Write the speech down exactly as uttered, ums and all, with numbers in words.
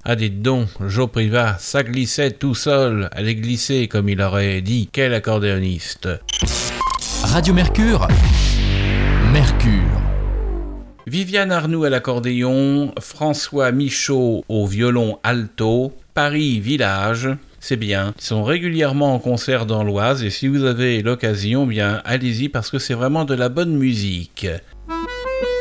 Ah dites donc, Joe Privat, ça glissait tout seul, allait glisser comme il aurait dit, quel accordéoniste. Radio Mercure, Mercure. Viviane Arnoux à l'accordéon, François Michaud au violon alto, Paris Village, c'est bien. Ils sont régulièrement en concert dans l'Oise et si vous avez l'occasion, bien allez-y parce que c'est vraiment de la bonne musique.